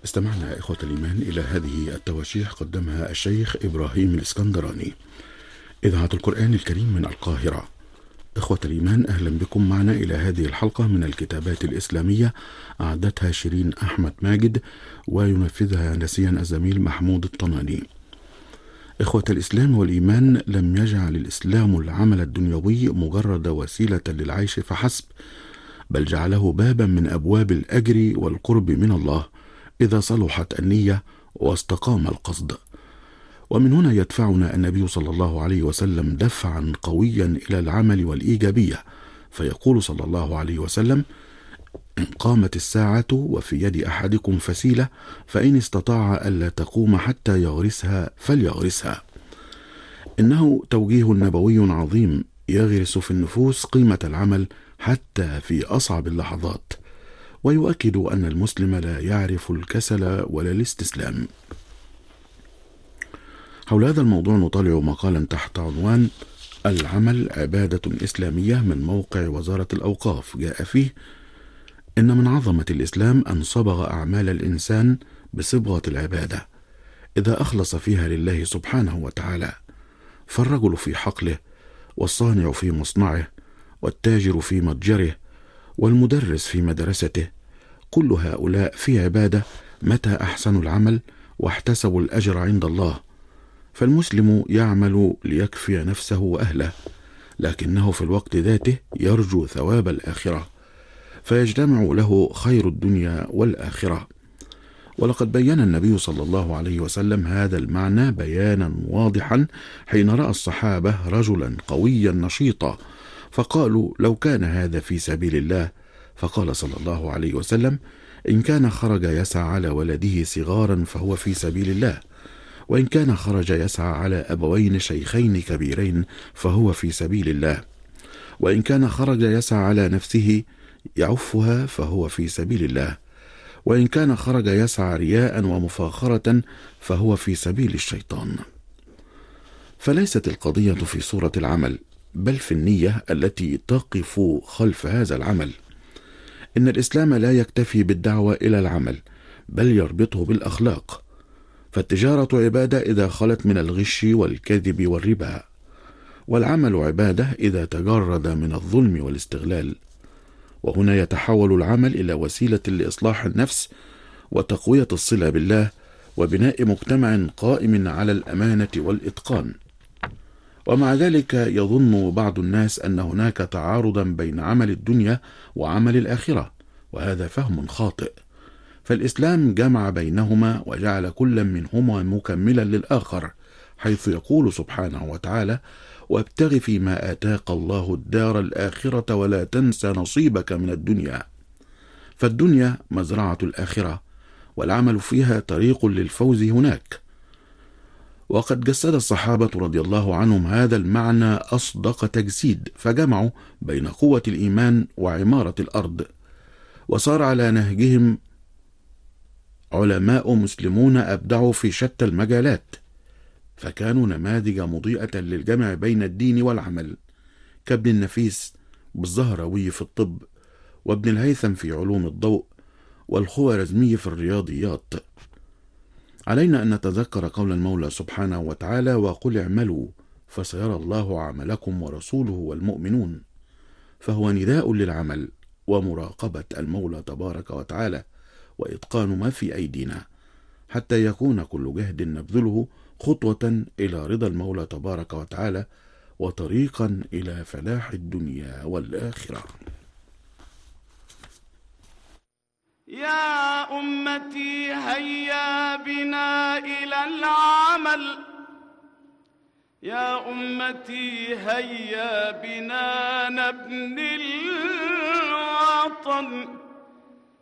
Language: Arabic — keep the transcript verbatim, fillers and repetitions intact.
استمعنا إخوة الإيمان إلى هذه التواشيح قدمها الشيخ إبراهيم الإسكندراني، إذاعة القرآن الكريم من القاهرة. إخوة الإيمان، أهلا بكم معنا إلى هذه الحلقة من الكتابات الإسلامية، أعدتها شيرين أحمد ماجد وينفذها نسيا الزميل محمود الطناني. إخوة الإسلام والإيمان، لم يجعل الإسلام العمل الدنيوي مجرد وسيلة للعيش فحسب، بل جعله بابا من أبواب الأجر والقرب من الله إذا صلحت النية واستقام القصد. ومن هنا يدفعنا النبي صلى الله عليه وسلم دفعا قويا إلى العمل والإيجابية، فيقول صلى الله عليه وسلم: إن قامت الساعة وفي يد أحدكم فسيلة فإن استطاع ألا تقوم حتى يغرسها فليغرسها. إنه توجيه نبوي عظيم يغرس في النفوس قيمة العمل حتى في أصعب اللحظات، ويؤكد أن المسلم لا يعرف الكسل ولا الاستسلام. حول هذا الموضوع نطالع مقالا تحت عنوان العمل عبادة إسلامية من موقع وزارة الأوقاف. جاء فيه: إن من عظمة الإسلام أن صبغ أعمال الإنسان بصبغة العبادة إذا أخلص فيها لله سبحانه وتعالى، فالرجل في حقله، والصانع في مصنعه، والتاجر في متجره، والمدرس في مدرسته، كل هؤلاء في عبادة متى أحسنوا العمل واحتسبوا الأجر عند الله. فالمسلم يعمل ليكفي نفسه وأهله، لكنه في الوقت ذاته يرجو ثواب الآخرة، فيجتمع له خير الدنيا والآخرة. ولقد بين النبي صلى الله عليه وسلم هذا المعنى بيانا واضحا حين رأى الصحابة رجلا قويا نشيطا، فقالوا: لو كان هذا في سبيل الله. فقال صلى الله عليه وسلم: إن كان خرج يسعى على ولده صغارا فهو في سبيل الله، وإن كان خرج يسعى على أبوين شيخين كبيرين فهو في سبيل الله، وإن كان خرج يسعى على نفسه يعفها فهو في سبيل الله، وإن كان خرج يسعى رياء ومفاخرة فهو في سبيل الشيطان. فليست القضية في صورة العمل، بل في النية التي تقف خلف هذا العمل. إن الإسلام لا يكتفي بالدعوة إلى العمل، بل يربطه بالأخلاق. فالتجارة عبادة إذا خلت من الغش والكذب والربا، والعمل عبادة إذا تجرد من الظلم والاستغلال. وهنا يتحول العمل إلى وسيلة لإصلاح النفس وتقوية الصلة بالله وبناء مجتمع قائم على الأمانة والإتقان. ومع ذلك يظن بعض الناس أن هناك تعارضا بين عمل الدنيا وعمل الآخرة، وهذا فهم خاطئ. فالإسلام جمع بينهما وجعل كل منهما مكملا للآخر، حيث يقول سبحانه وتعالى: وابتغ فيما آتاك الله الدار الآخرة ولا تنس نصيبك من الدنيا. فالدنيا مزرعة الآخرة، والعمل فيها طريق للفوز هناك. وقد جسد الصحابة رضي الله عنهم هذا المعنى أصدق تجسيد، فجمعوا بين قوة الإيمان وعمارة الأرض، وصار على نهجهم علماء مسلمون أبدعوا في شتى المجالات، فكانوا نماذج مضيئة للجمع بين الدين والعمل، كابن النفيس بالزهروي في الطب، وابن الهيثم في علوم الضوء، والخوارزمي في الرياضيات. علينا أن نتذكر قول المولى سبحانه وتعالى: وقل اعملوا فسيرى الله عملكم ورسوله والمؤمنون. فهو نداء للعمل ومراقبة المولى تبارك وتعالى وإتقان ما في أيدينا، حتى يكون كل جهد نبذله خطوة إلى رضا المولى تبارك وتعالى وطريقا إلى فلاح الدنيا والآخرة. يا أمتي هيا بنا إلى العمل، يا أمتي هيا بنا نبني الوطن،